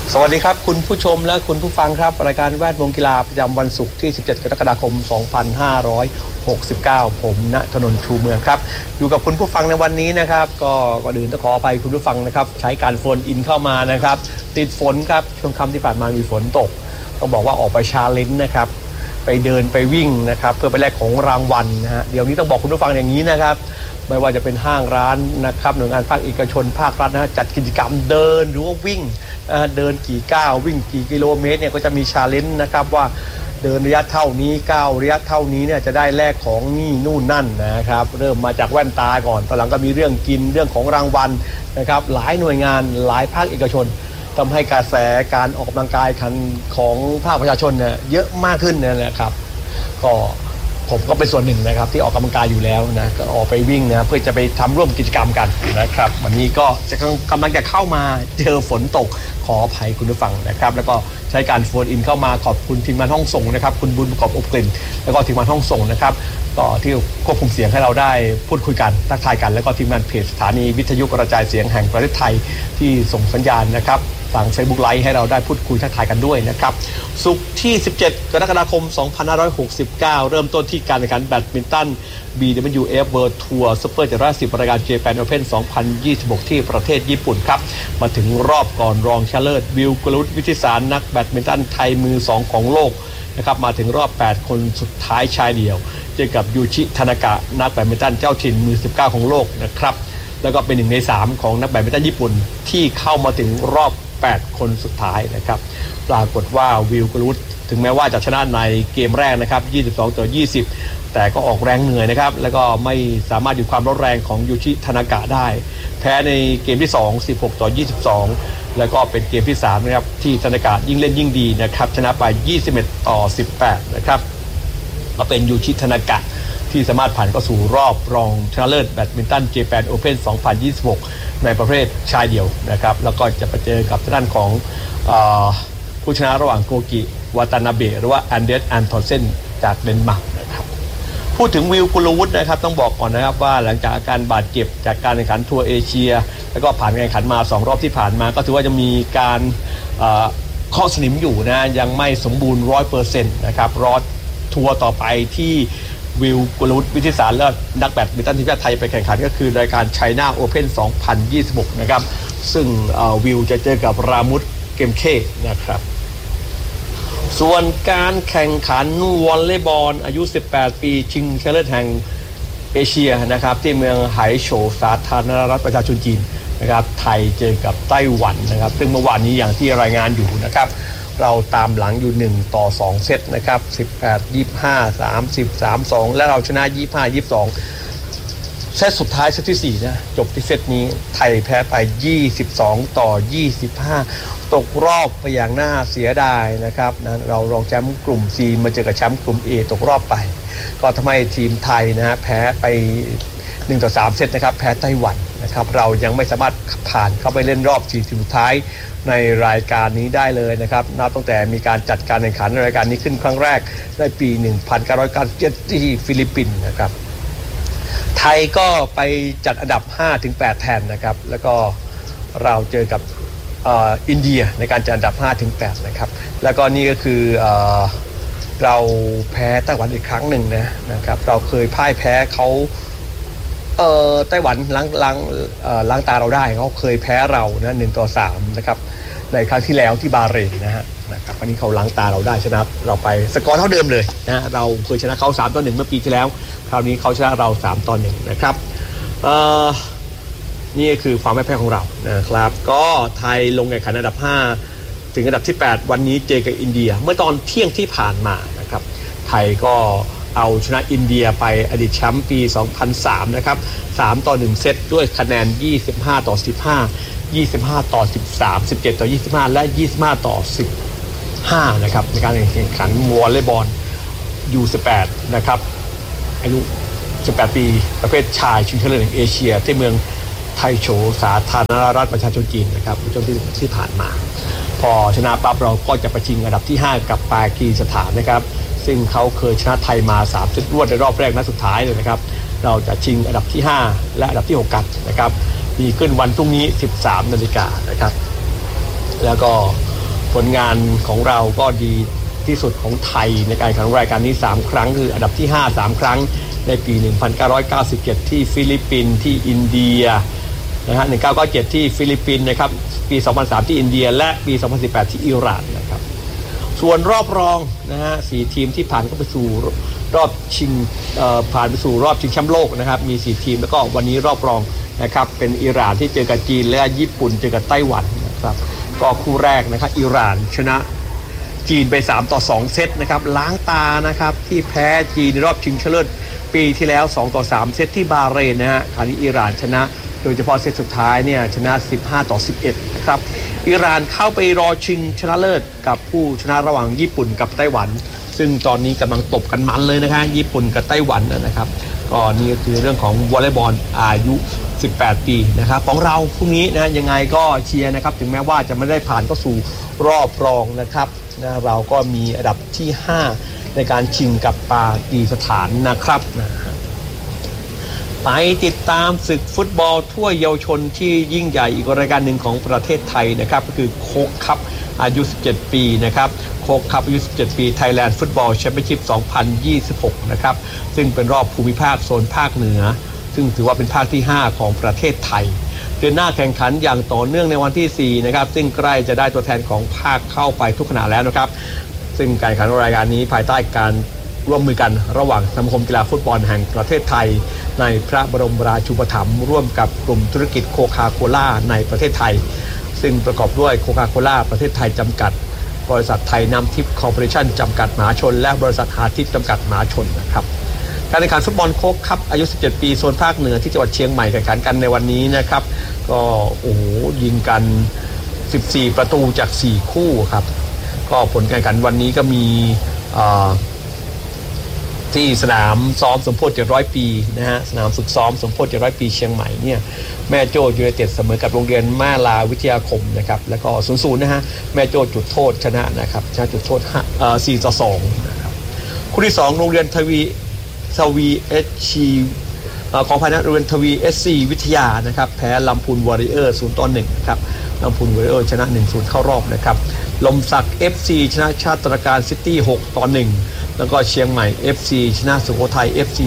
สวัสดีครับคุณผู้ชมและคุณผู้ฟังครับรายการแวดวงกีฬาประจำวันศุกร์ที่17กรกฎาคม2569ผมณถนนชูเมืองครับอยู่กับคุณผู้ฟังในวันนี้นะครับก็ก่อนอื่นต้องขออภัยคุณผู้ฟังนะครับใช้การโฟนอินเข้ามานะครับติดฝนครับช่วงค่ำที่ผ่านมามีฝนตกต้องบอกว่าออกไปชาเลนจ์นะครับไปเดินไปวิ่งนะครับเพื่อไปแลกของรางวัลนะฮะเดี๋ยวนี้ต้องบอกคุณผู้ฟังอย่างนี้นะครับไม่ว่าจะเป็นห้างร้านนะครับหน่วยงานภาคเอกชนภาครัฐนะจัดกิจกรรมเดินหรือว่าวิ่งเดินกี่ก้าววิ่งกี่กิโลเมตรเนี่ยก็จะมีชาเลนจ์นะครับว่าเดินระยะเท่านี้ก้าวระยะเท่านี้เนี่ยจะได้แลกของนี่นู่นนั่นนะครับเริ่มมาจากแว่นตาก่อนตอนหลังก็มีเรื่องกินเรื่องของรางวัลนะครับหลายหน่วยงานหลายภาคเอกชนทำให้กระแสการออกกำลังกายของภาคประชาชนเนี่ยเยอะมากขึ้นนะครับก็ผมก็เป็นส่วนหนึ่งนะครับที่ออกกำลังกายอยู่แล้วนะก็ออกไปวิ่งนะเพื่อจะไปทำร่วมกิจกรรมกันนะครับวันนี้ก็จะกำลังจะเข้ามาเจอฝนตกขออภัยคุณผู้ฟังนะครับแล้วก็ใช้การโฟนอินเข้ามาขอบคุณทีมงานห้องส่งนะครับคุณบุญประกอบอบกลิ่นแล้วก็ทีมงานห้องส่งนะครับก็ที่ควบคุมเสียงให้เราได้พูดคุยกันทักทายกันแล้วก็ทีมงานเพจสถานีวิทยุกระจายเสียงแห่งประเทศไทยที่ส่งสัญญาณนะครับสั่ง Facebook Live ให้เราได้พูดคุยทักทายกันด้วยนะครับศุกร์ที่17กรกฎาคม2569เริ่มต้นที่การแข่งขันแบดมินตัน BWF World Tour Super 710รายการ Japan Open 2026ที่ประเทศญี่ปุ่นครับมาถึงรอบก่อนรองชนะเลิศวิวกุลวุฒิวิทิสารนักแบดมินตันไทยมือ2ของโลกนะครับมาถึงรอบ8คนสุดท้ายชายเดี่ยวเจอกับยูชิทานากะนักแบดมินตันเจ้าถิ่นมือ19ของโลกนะครับแล้วก็เป็น1ใน3ของนักแบดมินตันญี่ปุ่นที่เข้ามาถึงรอบ8คนสุดท้ายนะครับปรากฏว่าวิวกุลวุฒิถึงแม้ว่าจะชนะในเกมแรกนะครับ22-20แต่ก็ออกแรงเหนื่อยนะครับแล้วก็ไม่สามารถหยุดความร้อนแรงของยูชิทานากะได้แพ้ในเกมที่2 16-22แล้วก็เป็นเกมที่3นะครับที่ทานากะยิ่งเล่นยิ่งดีนะครับชนะไป21-18นะครับก็เป็นยูชิทานากะที่สามารถผ่านเข้าสู่รอบรองชนะเลิศแบดมินตัน Japan Open 2026ในประเภทชายเดี่ยวนะครับแล้วก็จะไปเจอกับด้านของผู้ชนะระหว่างโกกิวาตานาเบะหรือว่าอันเดรสอันทอนเซนจากเดนมาร์กนะครับพูดถึงวิวกุลวุฒินะครับต้องบอกก่อนนะครับว่าหลังจากอาการบาดเจ็บจากการแข่งขันทัวร์เอเชียแล้วก็ผ่านการแข่งขันมา2รอบที่ผ่านมาก็ถือว่าจะมีการข้อสนิมอยู่นะยังไม่สมบูรณ์ 100% นะครับรอทัวร์ต่อไปที่วิวกุลวุฒิวิทิสารและนักแบดมินตันทีมชาติไทยไปแข่งขันก็คือรายการ China Open 2026นะครับซึ่งวิวจะเจอกับรามุตเกมเคนะครับส่วนการแข่งขันวอลเลย์บอลอายุ18ปีชิงชนะเลิศแห่งเอเชียนะครับที่เมืองไหโฉวสาธารณรัฐประชาชนจีนนะครับไทยเจอกับไต้หวันนะครับซึ่งเมื่อวานนี้อย่างที่รายงานอยู่นะครับเราตามหลังอยู่1-2เซตนะครับ18-25 30-32และเราชนะ25-22เซตสุดท้ายเซตที่4นะจบที่เซตนี้ไทยแพ้ไป22-25ตกรอบไปอย่างน่าเสียดายนะครับนะเรารองแชมป์กลุ่ม C มาเจอกับแชมป์กลุ่ม A ตกรอบไปก็ทำให้ทีมไทยนะฮะแพ้ไป1-3เซตนะครับแพ้ไต้หวันนะครับเรายังไม่สามารถผ่านเข้าไปเล่นรอบ4ทีมสุดท้ายในรายการนี้ได้เลยนะครับนับตั้งแต่มีการจัดการแข่งขันรายการนี้ขึ้นครั้งแรกในปี1997ที่ฟิลิปปินส์นะครับไทยก็ไปจัดอันดับ 5-8 แทนนะครับแล้วก็เราเจอกับอินเดียในการจัดอันดับ 5-8 นะครับแล้วก็นี่ก็คือเราแพ้ไต้หวันอีกครั้งหนึ่งนะครับเราเคยพ่ายแพ้เขาไต้หวันล้างตาเราได้เขาเคยแพ้เรานะ1-3นะครับในครั้งที่แล้วที่บาห์เรนนะครับวันนี้เขาล้างตาเราได้ชนะเราไปสกอร์เท่าเดิมเลยนะเราเคยชนะเขา3-1เมื่อปีที่แล้วคราวนี้เขาชนะเรา3-1นะครับนี่คือความไม่แพ้ของเรานะครับก็ไทยลงแข่งขันอันดับ5ถึงอันดับที่8วันนี้เจอกับอินเดียเมื่อตอนเที่ยงที่ผ่านมานะครับไทยก็เอาชนะอินเดียไปอดีตแชมป์ปี2003นะครับ3-1เซตด้วยคะแนน25-15 25-13 17-25และ25-15นะครับในการแข่งขันวอลเลย์บอล U18 นะครับอายุ18ปีประเภทชายชิงชนะเลิศแห่งเอเชียที่เมืองไทโฉวสาธารณรัฐประชาชนจีนนะครับช่วงที่ผ่านมาพอชนะปั๊บเราก็จะไปชิงอันดับที่5กับปากีสถานนะครับซึ่งเขาเคยชนะไทยมา3เซตรวดในรอบแรกนัดสุดท้ายเลยนะครับเราจะชิงอันดับที่5และอันดับที่6กันนะครับมีขึ้นวันพรุ่งนี้ 13:00 นนะครับแล้วก็ผลงานของเราก็ดีที่สุดของไทยในการแข่งรายการนี้3ครั้งคืออันดับที่5 3ครั้งในปี1997ที่ฟิลิปปินส์ที่อินเดียนะฮะ1997ที่ฟิลิปปินส์นะครับปี2003ที่อินเดียและปี2018ที่อิหร่านนะครับส่วนรอบรองนะฮะ4ทีมที่ผ่านเข้าไปสู่รอบชิงผ่านไปสู่รอบชิงแชมป์โลกนะครับมี4ทีมแล้วก็วันนี้รอบรองนะครับเป็นอิหร่านที่เจอกับจีนและญี่ปุ่นเจอกับไต้หวันนะครับก็คู่แรกนะครับอิหร่านชนะจีนไป3-2เซตนะครับล้างตานะครับที่แพ้จีนในรอบชิงชนะเลิศปีที่แล้ว2-3เซตที่บาห์เรนนะฮะคราวนี้อิหร่านชนะโดยเฉพาะเซตสุดท้ายเนี่ยชนะ15-11นะครับอิหร่านเข้าไปรอชิงชนะเลิศกับผู้ชนะระหว่างญี่ปุ่นกับไต้หวันซึ่งตอนนี้กำลังตบกันมันเลยนะคะญี่ปุ่นกับไต้หวันนะครับก็นี่คือเรื่องของวอลเลย์บอลอายุ18ปีนะครับของเราพรุ่งนี้นะยังไงก็เชียร์นะครับถึงแม้ว่าจะไม่ได้ผ่านเข้าสู่รอบรองนะครับนะเราก็มีอันดับที่5ในการชิงกับปากีสถานนะครับไปติดตามศึกฟุตบอลถ้วยเยาวชนที่ยิ่งใหญ่อีกรายการหนึ่งของประเทศไทยนะครับก็คือโค้กคัพอายุ17ปีนะครับโค้กคัพอายุ17ปี Thailand Football Championship 2026นะครับซึ่งเป็นรอบภูมิภาคโซนภาคเหนือซึ่งถือว่าเป็นภาคที่5ของประเทศไทยเดินหน้าแข่งขันอย่างต่อเนื่องในวันที่4นะครับซึ่งใกล้จะได้ตัวแทนของภาคเข้าไปทุกขณะแล้วนะครับซึ่งการแข่งขันรายการนี้ภายใต้การร่วมมือกันระหว่างสมาคมกีฬาฟุตบอลแห่งประเทศไทยในพระบรมราชูปถัมภ์ร่วมกับกลุ่มธุรกิจโคคาโคล่าในประเทศไทยซึ่งประกอบด้วยโคคาโคล่าประเทศไทยจำกัดบริษัทไทยน้ำทิพย์คอร์ปอเรชั่นจำกัดมหาชนและบริษัทหาทิพย์จำกัดมหาชนนะครับการแข่งขันฟุตบอลโค้กคัพอายุ17ปีโซนภาคเหนือที่จังหวัดเชียงใหม่แข่งขันกันในวันนี้นะครับก็โอ้โหยิงกัน14ประตูจาก4คู่ครับก็ผลการแข่งขันวันนี้ก็มีที่สนามซ้อมสมโพธิ700ปีนะฮะสนามฝึกซ้อมสมโพธิ700ปีเชียงใหม่เนี่ยแม่โจ้ยูไนเต็ดเสมอกับโรงเรียนแม่ลาวิทยาคมนะครับแล้วก็ 0-0 นะฮะแม่โจ้จุดโทษชนะนะครับชนะจุดโทษ4-2นะครับคู่ที่2โรงเรียนทวีเอชของพนักโรงเรียนทวีเอสซีวิทยานะครับแพ้ลำพูนวอริเออร์0-1นะครับลำพูนวอริเออร์ชนะ 1-0 เข้ารอบนะครับลมศักดิ์ FC ชนะชาติตระการซิตี้6-1แล้วก็เชียงใหม่ FC ชนะสุโขทัย FC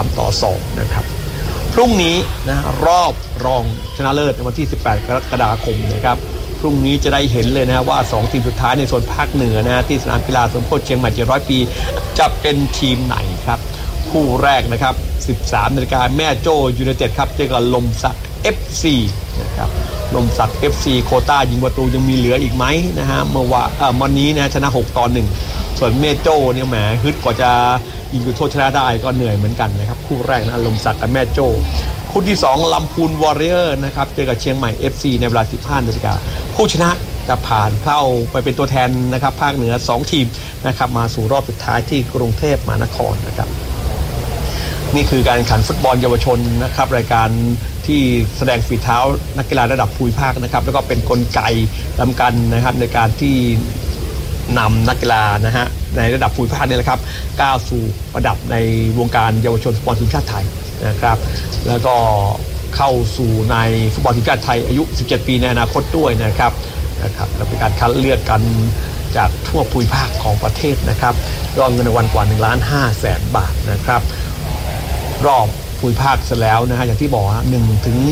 3-2นะครับพรุ่งนี้นะรอบรองชนะเลิศในวันที่18กรกฎาคมนะครับพรุ่งนี้จะได้เห็นเลยนะว่า2ทีมสุดท้ายในโซนภาคเหนือนะที่สนามกีฬาสมโพธิเชียงใหม่700ปีจะเป็นทีมไหนครับคู่แรกนะครับ 13 นาฬิกาแม่โจ้ยูไนเต็ดครับเจอกับลมศักดิ์ FC นะครับลมศักดิ์ FC โควต้ายิงประตูยังมีเหลืออีกไหมนะฮะวันนี้นะชนะ6-1ส่วนเมโจ้เนี่ยแหมฮึดกว่าจะยิงจุดโทษชนะได้ก็เหนื่อยเหมือนกันนะครับคู่แรกนะลมศักดิ์กับแม่โจ้คู่ที่2ลำพูนวอริเออร์นะครับเจอกับเชียงใหม่ FC ในเวลา 15 นาฬิกาผู้ชนะจะผ่านเข้าไปเป็นตัวแทนนะครับภาคเหนือ2ทีมนะครับมาสู่รอบสุดท้ายที่กรุงเทพมหานครนะครับนี่คือการแข่งขันฟุตบอลเยาวชนนะครับรายการที่แสดงฝีเท้านักกีฬาระดับภูมิภาคนะครับแล้วก็เป็นกลไกสำคัญนะครับในการที่นำนักกีฬานะฮะในระดับภูมิภาคนี่แหละครับก้าวสู่ระดับในวงการเยาวชนฟุตบอลทีมชาติไทยนะครับแล้วก็เข้าสู่ในฟุตบอลทีมชาติไทยอายุ17ปีในอนาคตด้วยนะครับและเป็นการคัดเลือกกันจากทั่วภูมิภาคของประเทศนะครับรอบเงินรางวัลกว่า1,500,000 บาทนะครับรอบภูมิภาคเสร็จแล้วนะฮะอย่างที่บอก1 ถึง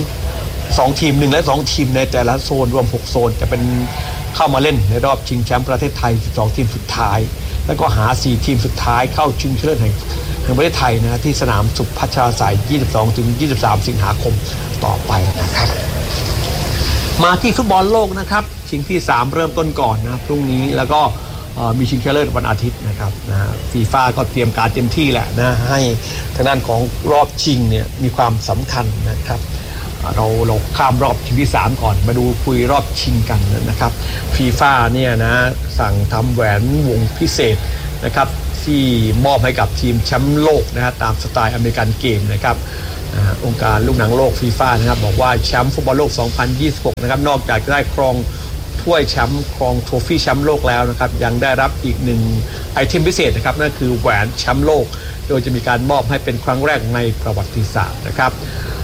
2ทีม1และ2ทีมในแต่ละโซนรวม6โซนจะเป็นเข้ามาเล่นในรอบชิงแชมป์ประเทศไทย12ทีมสุดท้ายแล้วก็หา4ทีมสุดท้ายเข้าชิงชนะเลิศแห่งประเทศไทยนะที่สนามสุพัชราไสย22 ถึง 23 สิงหาคมต่อไปนะครับมาที่ฟุตบอลโลกนะครับชิงที่3เริ่มต้นก่อนนะพรุ่งนี้แล้วก็มีชิงชนะเลิศวันอาทิตย์นะครับฟีฟ่าก็เตรียมการเต็มที่แหละนะให้ทางด้านของรอบชิงเนี่ยมีความสำคัญนะครับเราข้ามรอบชิงที่3ก่อนมาดูคุยรอบชิงกันนะครับฟีฟ่าเนี่ยนะสั่งทำแหวนวงพิเศษนะครับที่มอบให้กับทีมแชมป์โลกนะฮะตามสไตล์อเมริกันเกมนะครับองค์การลูกหนังโลกฟีฟ่านะครับบอกว่าแชมป์ฟุตบอลโลก2026นะครับนอกจากจะได้ครองถ้วยแชมป์ครองโทรฟี่แชมป์โลกแล้วนะครับยังได้รับอีก1ไอเทมพิเศษนะครับนั่นคือแหวนแชมป์โลกโดยจะมีการมอบให้เป็นครั้งแรกในประวัติศาสตร์นะครับ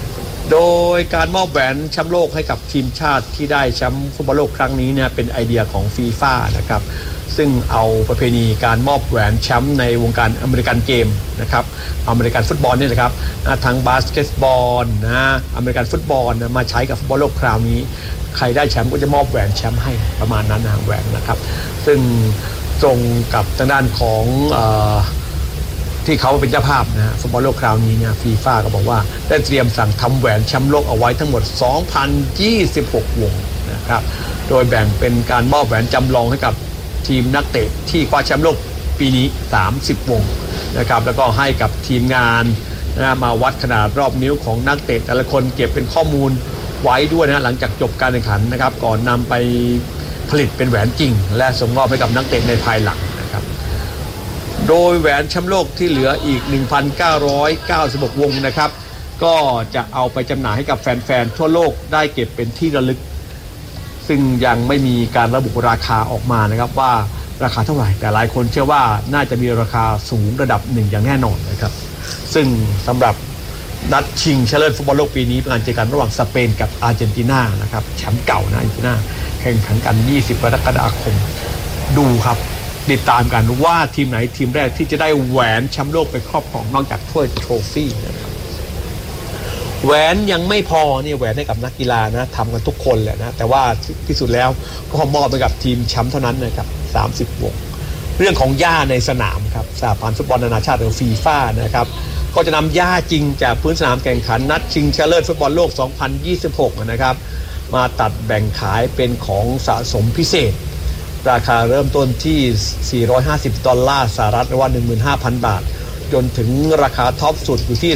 โดยการมอบแหวนแชมป์โลกให้กับทีมชาติที่ได้แชมป์ฟุตบอลโลกครั้งนี้เนี่ยเป็นไอเดียของฟีฟ่านะครับซึ่งเอาประเพณีการมอบแหวนแชมป์ในวงการอเมริกันเกมนะครับอเมริกันฟุตบอลนี่นะครับทั้งบาสเกตบอลนะอเมริกันฟุตบอลมาใช้กับฟุตบอลโลกคราวนี้ใครได้แชมป์ก็จะมอบแหวนแชมป์ให้ประมาณนั้นนะแหวนนะครับซึ่งตรงกับทางด้านของที่เขาเป็นเจ้าภาพนะฟุตบอลโลกคราวนี้เนี่ยฟีฟ่าก็บอกว่าได้เตรียมสั่งทำแหวนแชมป์โลกเอาไว้ทั้งหมด 2,026 วงนะครับโดยแบ่งเป็นการมอบแหวนจำลองให้กับทีมนักเตะที่คว้าแชมป์โลกปีนี้30 วงนะครับแล้วก็ให้กับทีมงานนะมาวัดขนาดรอบนิ้วของนักเตะแต่ละคนเก็บเป็นข้อมูลไว้ด้วยนะหลังจากจบการแข่งขันนะครับก่อนนำไปผลิตเป็นแหวนจริงและส่งมอบให้กับนักเตะในภายหลังนะครับโดยแหวนแชมป์โลกที่เหลืออีก 1,996 วงนะครับก็จะเอาไปจำหน่ายให้กับแฟนๆทั่วโลกได้เก็บเป็นที่ระลึกซึ่งยังไม่มีการระบุราคาออกมานะครับว่าราคาเท่าไหร่แต่หลายคนเชื่อว่าน่าจะมีราคาสูงระดับหนึ่งอย่างแน่นอนนะครับซึ่งสำหรับนัดชิงชนะเลิศฟุตบอลโลกปีนี้เป็นการเจอกันระหว่างสเปนกับอาร์เจนตินานะครับแชมป์เก่านะอาร์เจนตินาแข่งขันกัน20 กรกฎาคมดูครับติดตามกันว่าทีมไหนทีมแรกที่จะได้แหวนแชมป์โลกไปครอบครองนอกจากถ้วยโทรฟี่นะครับแหวนยังไม่พอเนี่ยแหวนให้กับนักกีฬานะทำกันทุกคนแหละนะแต่ว่าที่สุดแล้วก็มอบไปกับทีมแชมป์เท่านั้นนะครับ30 วงเรื่องของหญ้าในสนามครับสหพันธ์ฟุตบอลนานาชาติหรือฟีฟ่านะครับก็จะนำหญ้าจริงจากพื้นสนามแข่งขันนัดชิงชนะเลิศฟุตบอลโลก 2026 นะครับมาตัดแบ่งขายเป็นของสะสมพิเศษราคาเริ่มต้นที่$450หรือว่า 15,000 บาทจนถึงราคาท็อปสุดอยู่ที่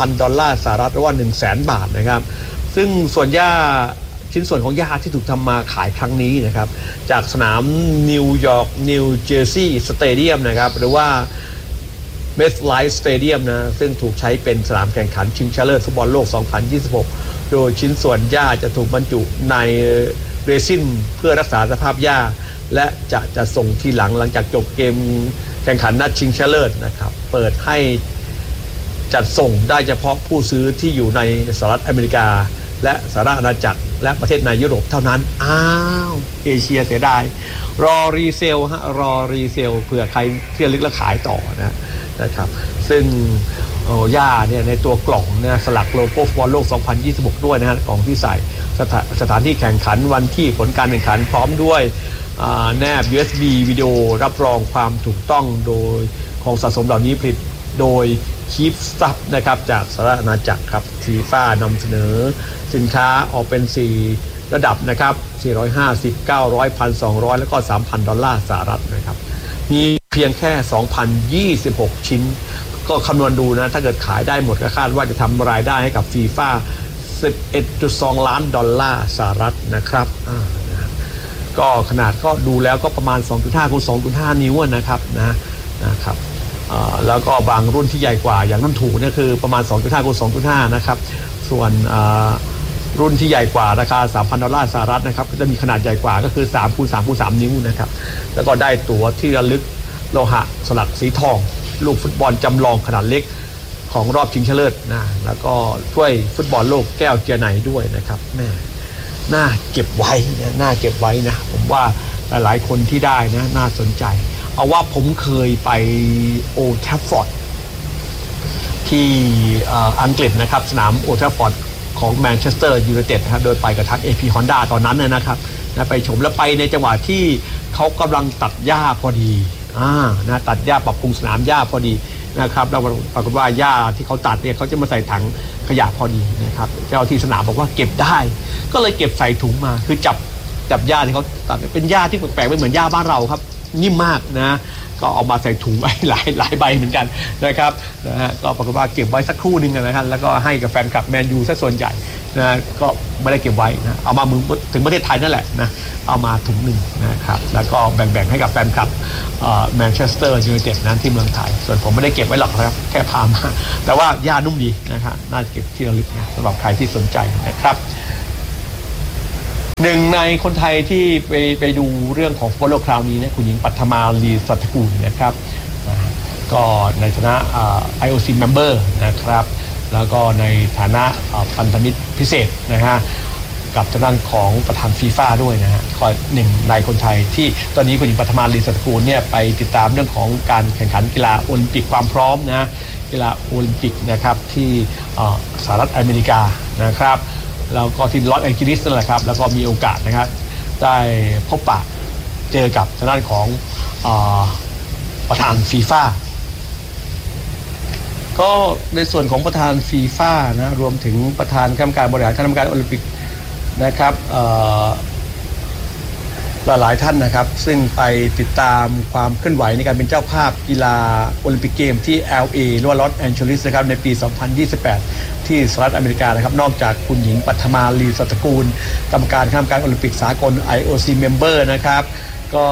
$3,000หรือว่า 100,000 บาทนะครับซึ่งส่วนหญ้าชิ้นส่วนของหญ้าที่ถูกทำมาขายครั้งนี้นะครับจากสนามนิวยอร์กนิวเจอร์ซีย์สเตเดียมนะครับหรือว่าเมทไลฟ์สเตเดียมนะซึ่งถูกใช้เป็นสนามแข่งขันชิงชนะเลิศฟุตบอลโลก 2026 โดยชิ้นส่วนหญ้าจะถูกบรรจุในเรซินเพื่อรักษาสภาพหญ้าและจะส่งทีหลังจากจบเกมแข่งขันนัดชิงชนะเลิศนะครับเปิดให้จัดส่งได้เฉพาะผู้ซื้อที่อยู่ในสหรัฐอเมริกาและสหราชอาณาจักรและประเทศในยุโรปเท่านั้นเอเชียเสียดายรอรีเซลเผื่อใครที่ระลึกและขายต่อนะครับซึ่งหญ้าเนี่ยในตัวกล่องเนี่ยสลักโลโก้ฟุตบอลโลก 2026 ด้วยนะฮะกล่องที่ใส่สถานที่แข่งขันวันที่ผลการแข่งขันพร้อมด้วยแนบ USB วิดีโอรับรองความถูกต้องโดยของสะสมเหล่านี้ผลิตโดยคีฟซับนะครับจากสหราชอาณาจักรครับฟีฟ่านำเสนอสินค้าออกเป็น4ระดับนะครับ450 900 1,200แล้วก็$3,000สหรัฐนะครับมีเพียงแค่ 2,026 ชิ้นก็คำนวณดูนะถ้าเกิดขายได้หมดก็คาดว่าจะทำรายได้ให้กับฟีฟ่า$11.2 ล้านสหรัฐนะครับก็ขนาดก็ดูแล้วก็ประมาณ 2.5 คูณ 2.5 นิ้วนะครับแล้วก็บางรุ่นที่ใหญ่กว่าอย่างรุ่นถูกเนี่ยคือประมาณ 2.5 คูณ 2.5 นะครับส่วนรุ่นที่ใหญ่กว่าราคา$3,000สหรัฐนะครับก็จะมีขนาดใหญ่กว่าก็คือ3คูณ3คูณ3นิ้วนะครับแล้วก็ได้ตั๋วที่ระลึกโลหะสลักสีทองลูกฟุตบอลจำลองขนาดเล็กของรอบชิงชนะเลิศนะแล้วก็ถ้วยฟุตบอลโลกแก้วเจียไนด้วยนะครับแม่น่าเก็บไว้นะผมว่าหลายๆคนที่ได้นะน่าสนใจเอาว่าผมเคยไปโอลด์แทรฟฟอร์ดที่อังกฤษนะครับสนามโอลด์แทรฟฟอร์ดของแมนเชสเตอร์ยูไนเต็ดนะครับโดยไปกับทาง AP Honda ตอนนั้นนะครับไปชมแล้วไปในจังหวะที่เขากำลังตัดหญ้าพอดีตัดหญ้าปรับปรุงสนามหญ้าพอดีนะครับแล้วปรากฏว่าหญ้าที่เขาตัดเนี่ยเขาจะมาใส่ถังขยะพอดีนะครับเจ้าที่สนามบอกว่าเก็บได้ก็เลยเก็บใส่ถุงมาคือจับหญ้าที่เขาตัดเป็นหญ้าที่แปลกๆไม่เหมือนหญ้าบ้านเราครับนิ่มมากนะก็เอามาใส่ถุงไว้หลายใบเหมือนกันนะครับก็ปรากฏว่าเก็บไว้สักครู่นึงนะครับแล้วก็ให้กับแฟนคลับแมนยูซะส่วนใหญ่นะก็ไม่ได้เก็บไว้นะเอามาถึงประเทศไทยนั่นแหละนะเอามาถุงหนึ่งนะครับแล้วก็แบ่งให้กับแฟนคลับแมนเชสเตอร์ยูไนเต็ดนั้นที่เมืองไทยส่วนผมไม่ได้เก็บไว้หรอกครับแค่พามาแต่ว่าหญ้านุ่มดีนะครับน่าเก็บที่ระลึกนะสำหรับใครที่สนใจนะครับหนึ่งในคนไทยที่ไปดูเรื่องของฟุตบอลโลกคราวนี้นะคุณหญิงปัทมาลีสัตกุลนะครับก็ในฐานะIOC member นะครับแล้วก็ในฐานะพันธมิตรพิเศษนะฮะกับทางด้านของประธานฟีฟ่าด้วยนะฮะคอยหนึ่งในคนไทยที่ตอนนี้คุณหญิงปัทมาลีสตระกูลเนี่ยไปติดตามเรื่องของการแข่งขันกีฬาโอลิมปิกความพร้อมนะกีฬาโอลิมปิกนะครับที่สหรัฐอเมริกานะครับแล้วก็ที่ลอสแองเจลิสนั่นแหละครับแล้วก็มีโอกาสนะครับได้พบปะเจอกับทางด้านของประธานฟีฟ่าก็ในส่วนของประธานฟีฟ่านะรวมถึงประธานคณะกรรมการบริหารคณะกรรมการโอลิมปิกนะครับหลายท่านนะครับซึ่งไปติดตามความเคลื่อนไหวในการเป็นเจ้าภาพกีฬาโอลิมปิกเกมที่ LA หรือว่าลอสแองเจลิสนะครับในปี 2028 ที่สหรัฐอเมริกานะครับนอกจากคุณหญิงปัทมาลีสตระกูลกรรมการคณะกรรมการโอลิมปิกสากล IOC Member นะครับก็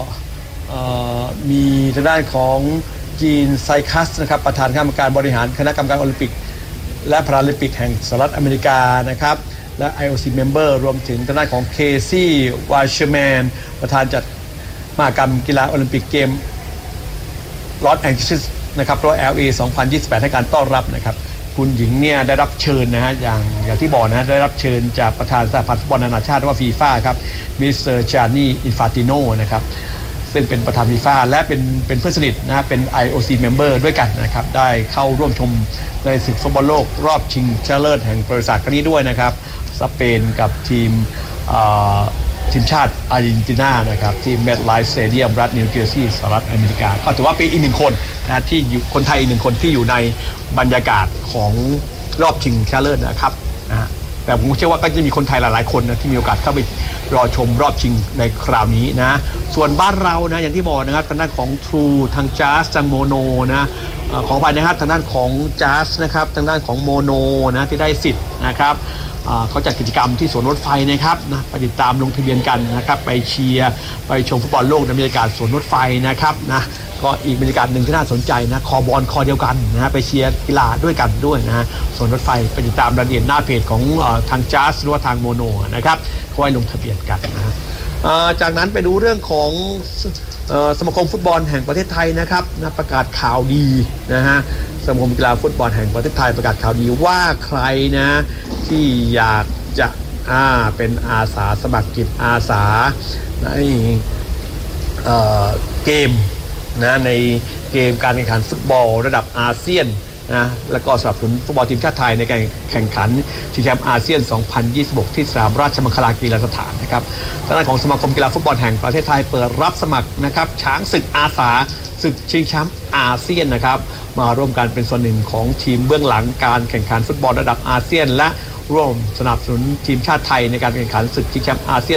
มีทางด้านของจีนไซคัสนะครับประธานคณะกรรมการบริหารคณะกรรมการโอลิมปิกและพาราลิมปิกแห่งสหรัฐอเมริกานะครับและ IOC Member รวมถึงทางด้านของเคซี่วาชแมนประธานจัดมหกรรมกีฬาโอลิมปิกเกมลอสแองเจลิสนะครับเพราะ LA 2028 ให้การต้อนรับนะครับคุณหญิงเนี่ยได้รับเชิญนะฮะอย่างที่บอกนะได้รับเชิญจากประธานสหพันธ์ฟุตบอลนานาชาติหรือว่าฟีฟ่าครับมิสเตอร์จานี่อินฟาติโนนะครับซึ่งเป็นประธานฟีฟ่าและเป็นเพื่อนสนิทนะเป็น IOC Member ด้วยกันนะครับได้เข้าร่วมชมในศึกฟุตบอลโลกรอบชิงชนะเลิศแห่งประวัติศาสตร์ครั้งนี้ด้วยนะครับสเปนกับทีมชาติอาร์เจนตินานะครับที่เมดไลฟ์สเตเดียมรัฐนิวเจอร์ซีย์สหรัฐอเมริกาก็ถือว่าเป็นอีกหนึ่งคนนะที่อยู่คนไทยอีกหนึ่งคนที่อยู่ในบรรยากาศของรอบชิงชนะเลิศนะครับนะแต่ผมเชื่อว่าก็จะมีคนไทยหลายๆคนนะที่มีโอกาสเข้าไปรอชมรอบชิงในคราวนี้นะส่วนบ้านเรานะอย่างที่บอกนะครับทางด้านของ True ทาง Jazz ทางโมโนนะของไปนะครับทางด้านของ Jazz นะครับทางด้านของโมโนนะที่ได้สิทธิ์นะครับเขาจัดกิจกรรมที่สวนรถไฟนะครับนะไปติดตามลงทะเบียนกันนะครับไปเชียร์ไปชมฟุตบอลโลกในบรรยากาศสวนรถไฟนะครับนะก็อีกบรรยากาศหนึ่งที่น่าสนใจนะคอบอลคอเดียวกันนะไปเชียร์กีฬาด้วยกันด้วยนะสวนรถไฟไปติดตามรายละเอียดหน้าเพจของทางจัสหรือว่าทางโมโนนะครับเขาให้ลงทะเบียนกันนะจากนั้นไปดูเรื่องของสมาคมฟุตบอลแห่งประเทศไทยนะครับนะประกาศข่าวดีนะฮะสมาคมกีฬาฟุตบอลแห่งประเทศไทยประกาศข่าวดีว่าใครนะที่อยากจะเป็นอาสาสมัครจิตอาสาในเกมนะในเกมการแข่งขันฟุตบอลระดับอาเซียนนะแล้วก็สนับสนุนฟุตบอลทีมชาติไทยในการแข่งขันชิงแชมป์อาเซียน 2026 ที่สนามราชมังคลากีฬาสถานนะครับทางด้านของสมาคมกีฬาฟุตบอลแห่งประเทศไทยเปิดรับสมัครนะครับช้างศึกอาสาศึกชิงแชมป์อาเซียนนะครับมาร่วมกันเป็นส่วนหนึ่งของทีมเบื้องหลังการแข่งขันฟุตบอลระดับอาเซียนและร่วมสนับสนุนทีมชาติไทยในการแข่งขันศึกชิงแชมป์อาเซียน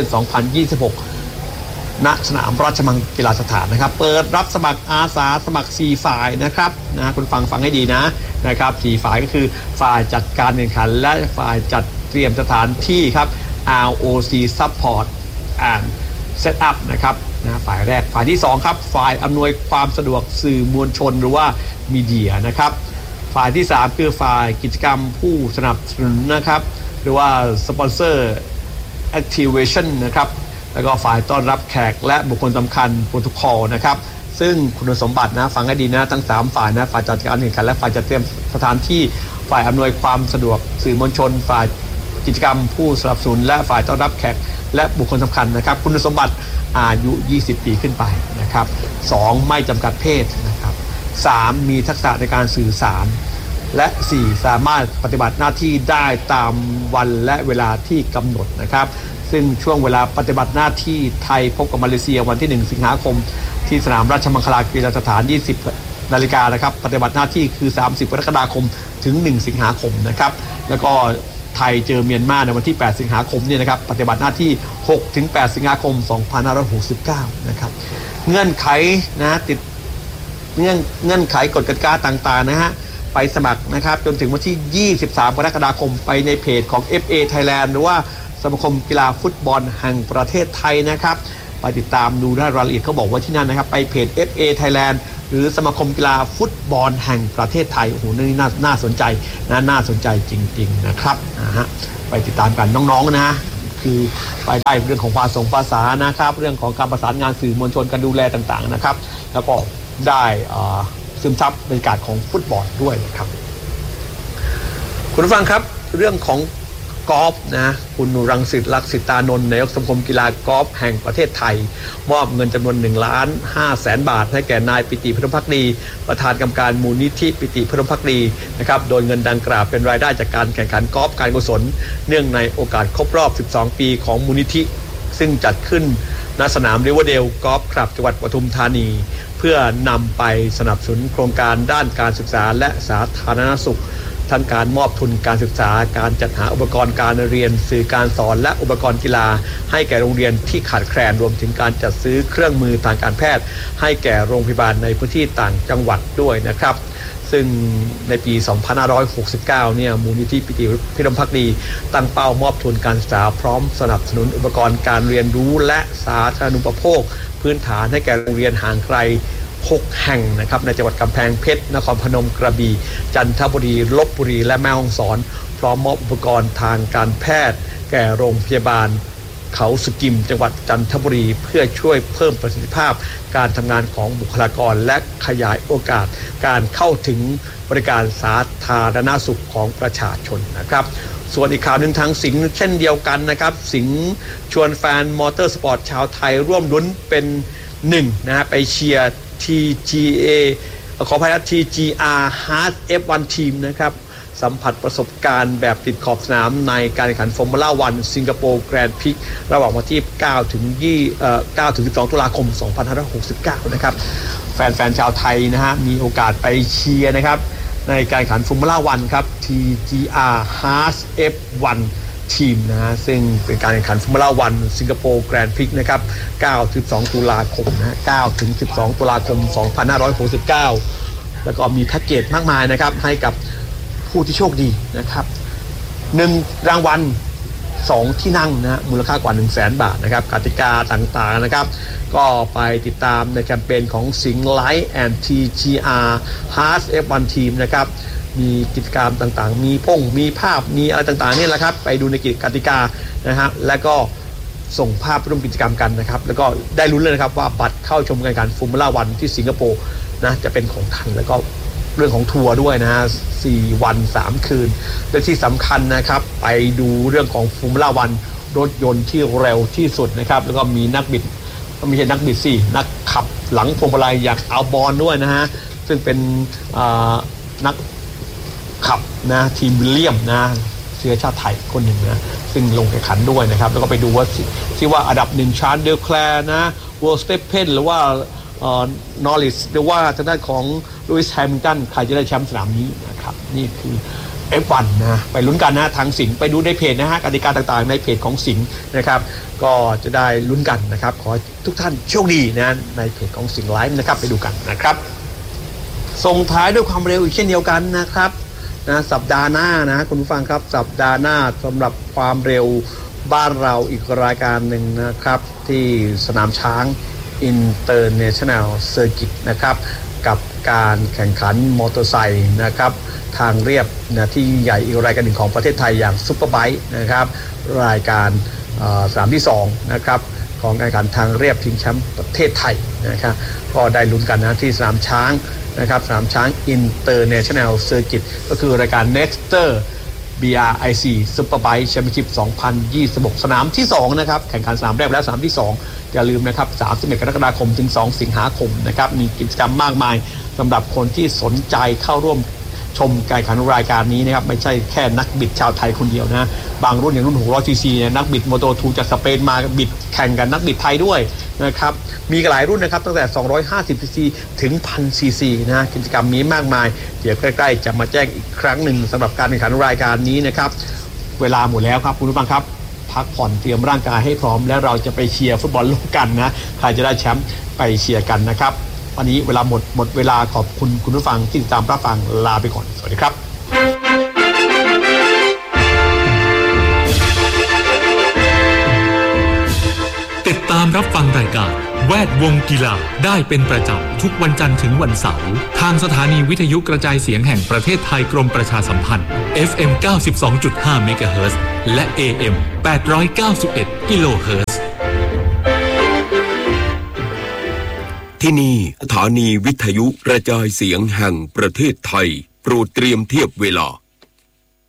2026 ณ สนามราชมังคลาสถานนะครับเปิดรับสมัครอาสาสมัคร4ฝ่ายนะครับนะคุณฟังให้ดีนะครับ4ฝ่ายก็คือฝ่ายจัดการแข่งขันและฝ่ายจัดเตรียมสถานที่ครับ ROC Support and Set Up นะครับนะฝ่ายแรกฝ่ายที่2ครับฝ่ายอำนวยความสะดวกสื่อมวลชนหรือว่ามีเดียนะครับฝ่ายที่3คือฝ่ายกิจกรรมผู้สนับสนุนนะครับหรือว่า Sponsor Activation นะครับแล้วก็ฝ่ายต้อนรับแขกและบุคคลสำคัญโปรโตคอลนะครับซึ่งคุณสมบัตินะฟังให้ดีนะทั้ง3ฝ่ายนะฝ่ายจัดการแข่งขันและฝ่ายจัดเตรียมสถานที่ฝ่ายอำนวยความสะดวกสื่อมวลชนฝ่ายกิจกรรมผู้สนับสนุนและฝ่ายต้อนรับแขกและบุคคลสำคัญนะครับคุณสมบัติอายุ20 ปีขึ้นไปนะครับ2ไม่จำกัดเพศนะครับ3มีทักษะในการสื่อสารและ4สามารถปฏิบัติหน้าที่ได้ตามวันและเวลาที่กำหนดนะครับซึ่งช่วงเวลาปฏิบัติหน้าที่ไทยพบกับมาเลเซียวันที่1สิงหาคมที่สนามราชมังคลากีฬาสถาน 20 นาฬิกานะครับปฏิบัติหน้าที่คือ30 กรกฎาคมถึง1สิงหาคมนะครับแล้วก็ไทยเจอเมียนมาในวันที่8สิงหาคมเนี่ยนะครับปฏิบัติหน้าที่6ถึง8สิงหาคม2569นะครับเงื่อนไขนะติดเงื่อนไขกฎกติกาต่างๆนะฮะไปสมัครนะครับจนถึงวันที่23 กรกฎาคมไปในเพจของ FA Thailand หรือว่าสมาคมกีฬาฟุตบอลแห่งประเทศไทยนะครับไปติดตามดูรายละเอียดเขาบอกว่าที่นั่นนะครับไปเพจ FA Thailand หรือสมาคมกีฬาฟุตบอลแห่งประเทศไทยโอ้โหนี่น่าสนใจน่าสนใจจริงๆนะครับไปติดตามกันน้องๆนะคือไปได้เรื่องของภาษานะครับเรื่องของการประสานงานสื่อมวลชนการดูแลต่างๆนะครับแล้วก็ได้ซึมซับบรรยากาศของฟุตบอลด้วยนะครับคุณผู้ฟังครับเรื่องของกอล์ฟนะคุณรังสิตลักษิตานนท์นายกสมาคมกีฬากอล์ฟแห่งประเทศไทยมอบเงินจำนวน1,500,000 บาทให้แก่นายปิติพิรมภักดีประธานกรรมการมูลนิธิปิติพิรมภักดีนะครับโดยเงินดังกล่าวเป็นรายได้จากการแข่งขันกอล์ฟการกุศลเนื่องในโอกาสครบรอบ12 ปีของมูลนิธิซึ่งจัดขึ้นณสนามริเวอร์เดลกอล์ฟคลับจังหวัดปทุมธานีเพื่อนำไปสนับสนุนโครงการด้านการศึกษาและสาธารณสุขทั้งการมอบทุนการศึกษาการจัดหาอุปกรณ์การเรียนสื่อการสอนและอุปกรณ์กีฬาให้แก่โรงเรียนที่ขาดแคลนรวมถึงการจัดซื้อเครื่องมือทางการแพทย์ให้แก่โรงพยาบาลในพื้นที่ต่างจังหวัดด้วยนะครับซึ่งในปี 2569 เนี่ยมูลนิธิปิติพิรมภักดีตั้งเป้ามอบทุนการศึกษาพร้อมสนับสนุนอุปกรณ์การเรียนรู้และสาธารณูปโภคพื้นฐานให้แก่โรงเรียนห่างไกล6 แห่งนะครับในจังหวัดกำแพงเพชรนครพนมกระบี่จันทบุรีลพบุรีและแม่ฮ่องสอนพร้อมมอบอุปกรณ์ทางการแพทย์แก่โรงพยาบาลเขาสุกิมจังหวัดจันทบุรีเพื่อช่วยเพิ่มประสิทธิภาพการทำงานของบุคลากรและขยายโอกาสการเข้าถึงบริการสาธารณสุขของประชาชนนะครับส่วนอีกข่าวหนึ่งทางสิงห์เช่นเดียวกันนะครับสิงห์ชวนแฟนมอเตอร์สปอร์ตชาวไทยร่วมลุ้นเป็น1นะไปเชียร์TGA ขออภัยนะ TGR Hard F1 ทีมนะครับสัมผัสประสบการณ์แบบติดขอบสนามในการแข่งขันฟอร์มูล่าวันสิงคโปร์แกรนด์พริกระหว่างวันที่9 ถึง 12 ตุลาคม 2569 นะครับแฟนๆชาวไทยนะฮะมีโอกาสไปเชียร์นะครับในการแข่งขันฟอร์มูล่าวันครับ TGR Hard F1ทีมนะฮะซึ่งเป็นการแข่งขันฟอร์มูล่าวันสิงคโปร์แกรนด์พริกนะครับ9-12 ตุลาคมนะฮะ9-12 ตุลาคม 2569 แล้วก็มีแพ็กเกจมากมายนะครับให้กับผู้ที่โชคดีนะครับ1รางวัล2ที่นั่งนะมูลค่ากว่า 100,000 บาทนะครับกติกาต่างๆนะครับก็ไปติดตามในแคมเปญของสิงห์ไลท์แอนด์ TGR Hard F1 ทีมนะครับมีกิจกรรมต่างๆมีภาพมีอะไรต่างๆนี่แหละครับไปดูในกติกานะฮะแล้วก็ส่งภาพร่วมกิจกรรมกันนะครับแล้วก็ได้ลุ้นเลยนะครับว่าบัตรเข้าชมการแข่งขันฟอร์มูล่าวันที่สิงคโปร์นะจะเป็นของท่านแล้วก็เรื่องของทัวร์ด้วยนะฮะ4 วัน 3 คืนและที่สำคัญนะครับไปดูเรื่องของฟอร์มูล่าวันรถยนต์ที่เร็วที่สุดนะครับแล้วก็มีนักบิดไม่ใช่นักบิดสินักขับหลังพวงมาลัยอย่างอัลบอนด้วยนะฮะซึ่งเป็นนักขับนะทีมวิลเลียมนะเชื้อชาติไทยคนหนึ่งนะซึ่งลงแข่งขันด้วยนะครับแล้วก็ไปดูว่าที่ว่าอันดับ1ชาร์ลเดลแคลร์นะวอลสเตปเพนหรือว่านอริสหรือว่าทางด้านของลุยส์แฮมิลตันใครจะได้แชมป์สนามนี้นะครับนี่คือ F1 นะไปลุ้นกันนะทางสิงห์ไปดูในเพจนะฮะกติกาต่างๆในเพจของสิงห์นะครับก็จะได้ลุ้นกันนะครับขอทุกท่านโชคดีนะในเพจของสิงห์ไลฟ์นะครับไปดูกันนะครับส่งท้ายด้วยความเร็วอีกเช่นเดียวกันนะครับนะสัปดาห์หน้านะคุณผู้ฟังครับสัปดาห์หน้าสำหรับความเร็วบ้านเราอีกรายการหนึ่งนะครับที่สนามช้าง International Circuit นะครับกับการแข่งขันมอเตอร์ไซค์นะครับทางเรียบนะที่ใหญ่อีกรายการหนึ่งของประเทศไทยอย่างซุปเปอร์ไบค์นะครับรายการสนามที่2นะครับของการแข่งขันทางเรียบชิงแชมป์ประเทศไทยนะครับก็ได้ลุ้นกันนะที่สนามช้างนะครับสนามช้าง International Circuit ก็คือรายการ Nexter BRIC Superbike Championship 2026 สนามที่2นะครับแข่งขันสนามแรกแล้วสนามที่2อย่าลืมนะครับ31 กรกฎาคมถึง2 สิงหาคมนะครับมีกิจกรรมมากมายสำหรับคนที่สนใจเข้าร่วมชมการแข่งขันรายการนี้นะครับไม่ใช่แค่นักบิดชาวไทยคนเดียวนะบางรุ่นอย่างรุ่น 600cc เนี่ยนักบิด Moto2 จากสเปนมาบิดแข่งกันนักบิดไทยด้วยนะครับมีหลายรุ่นนะครับตั้งแต่ 250cc ถึง 1000cc นะกิจกรรมมีมากมายเดี๋ยวใกล้ๆจะมาแจ้งอีกครั้งหนึ่งสำหรับการแข่งขันรายการนี้นะครับเวลาหมดแล้วครับคุณผู้ฟังครับพักผ่อนเตรียมร่างกายให้พร้อมแล้วเราจะไปเชียร์ฟุตบอลโลกกันนะใครจะได้แชมป์ไปเชียร์กันนะครับวันนี้เวลาหมดเวลาขอบคุณคุณผู้ฟังที่ติดตามรับฟังลาไปก่อนสวัสดีครับติดตามรับฟังรายการแวดวงกีฬาได้เป็นประจำทุกวันจันทร์ถึงวันเสาร์ทางสถานีวิทยุกระจายเสียงแห่งประเทศไทยกรมประชาสัมพันธ์ FM 92.5 เมกะเฮิรตซ์และ AM 891 กิโลเฮิรตซ์ที่นี่สถานีวิทยุกระจายเสียงแห่งประเทศไทยโปรดเตรียมเทียบเวลา